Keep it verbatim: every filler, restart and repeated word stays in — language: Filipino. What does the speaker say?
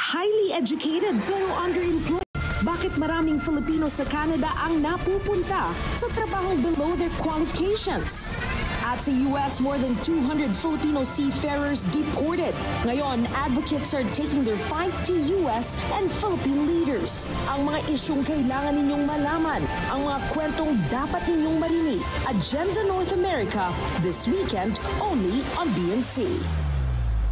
highly educated pero underemployed. Bakit maraming Filipino sa Canada ang napupunta sa trabahong below their qualifications? At sa U S, more than two hundred Filipino seafarers deported. Ngayon, advocates are taking their fight to U S and Philippine leaders. Ang mga isyong kailangan ninyong malaman, ang mga kwentong dapat ninyong marinig. Agenda North America, this weekend, only on B N C.